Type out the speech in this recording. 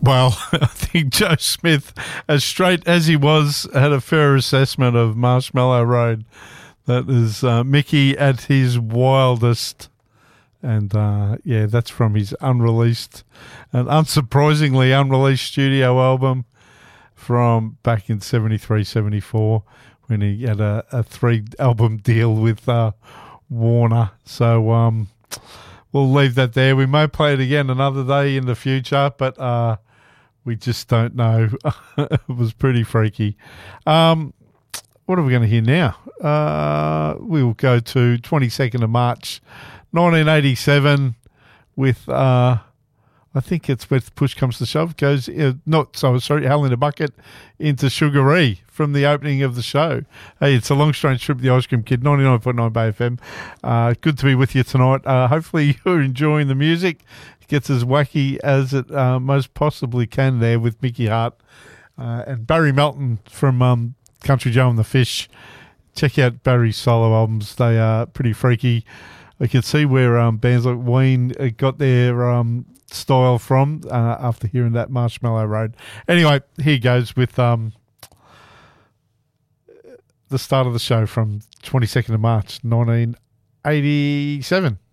Well, I think Joe Smith, as straight as he was, had a fair assessment of Marshmallow Road. That is Mickey at his wildest. And, that's from his unreleased and unsurprisingly unreleased studio album from back in 73, 74 when he had a 3-album deal with Warner. So we'll leave that there. We may play it again another day in the future, but we just don't know. It was pretty freaky. What are we going to hear now? We'll go to 22nd of March, 1987 with, I think it's with Push Comes to Shove, goes, Hell in a Bucket into Sugaree from the opening of the show. Hey, it's a long, strange trip with the Ice Cream Kid, 99.9 Bay FM. Good to be with you tonight. Hopefully you're enjoying the music. It gets as wacky as it most possibly can there with Mickey Hart and Barry Melton from Country Joe and the Fish. Check out Barry's solo albums. They are pretty freaky. I can see where bands like Ween got their style from after hearing that Marshmallow Road. Anyway, here goes with the start of the show from 22nd of March, 1987.